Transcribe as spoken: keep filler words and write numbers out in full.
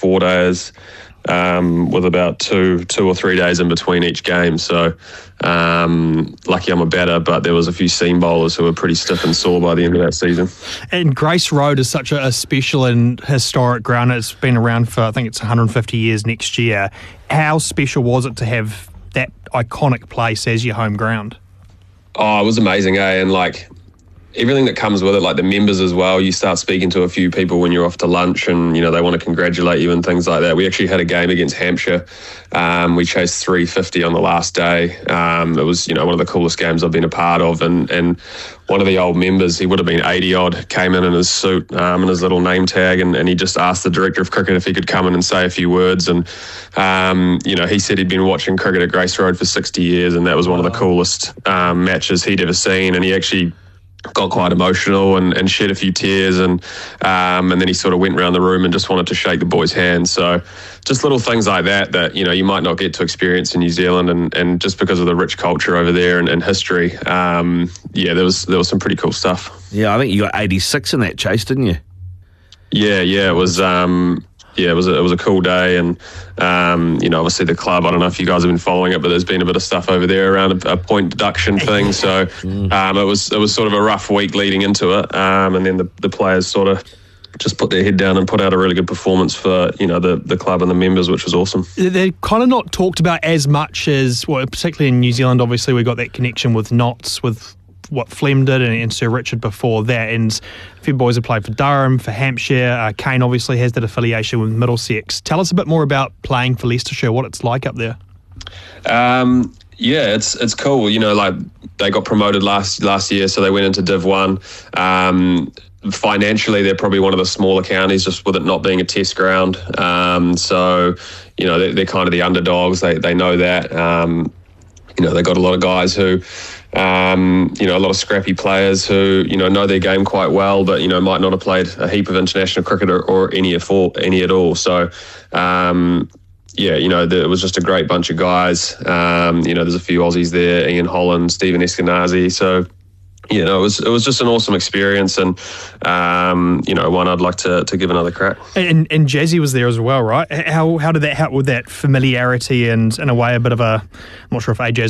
four days, um, with about two two or three days in between each game. So um, lucky I'm a batter, but there was a few seam bowlers who were pretty stiff and sore by the end of that season. And Grace Road is such a, a special and historic ground. It's been around for, I think it's one hundred fifty years next year. How special was it to have that iconic place as your home ground? Oh, it was amazing, eh? And like everything that comes with it, like the members as well. You start speaking to a few people when you're off to lunch and, you know, they want to congratulate you and things like that. We actually had a game against Hampshire. Um, we chased three fifty on the last day. Um, it was, you know, one of the coolest games I've been a part of. And, and one of the old members, he would have been eighty odd, came in in his suit um, and his little name tag, and, and he just asked the director of cricket if he could come in and say a few words. And, um, you know, he said he'd been watching cricket at Grace Road for sixty years, and that was one of the coolest um, matches he'd ever seen. And he actually got quite emotional and, and shed a few tears, and um, and then he sort of went around the room and just wanted to shake the boys' hands. So just little things like that that, you know, you might not get to experience in New Zealand, and, and just because of the rich culture over there and, and history, um, yeah, there was there was some pretty cool stuff. Yeah, I think you got eighty-six in that chase, didn't you? Yeah, yeah, it was. Um, Yeah, it was a, it was a cool day, and um, you know, obviously the club. I don't know if you guys have been following it, but there's been a bit of stuff over there around a, a point deduction thing. So um, it was it was sort of a rough week leading into it, um, and then the, the players sort of just put their head down and put out a really good performance for, you know, the the club and the members, which was awesome. They're kind of not talked about as much as, well, particularly in New Zealand. Obviously, we got that connection with Notts, with what Flem did, and, and Sir Richard before that, and a few boys have played for Durham, for Hampshire. uh, Kane obviously has that affiliation with Middlesex. Tell us a bit more about playing for Leicestershire, what it's like up there. Um, yeah, it's it's cool. You know, like they got promoted last last year, so they went into Div one. Um, financially, they're probably one of the smaller counties, just with it not being a test ground. Um, so, you know, they're, they're kind of the underdogs. They they know that. Um, you know, they got a lot of guys who, um, you know, a lot of scrappy players who, you know, know their game quite well, but, you know, might not have played a heap of international cricket or, or any, at all, any at all. So, um, yeah, you know, the, it was just a great bunch of guys. Um, you know, there's a few Aussies there, Ian Holland, Stephen Eskenazi. So, you know, it was it was just an awesome experience, and um, you know, one I'd like to, to give another crack. And and Jazzy was there as well, right? How how did that help with that familiarity and, in a way, a bit of a, I'm not sure if A J's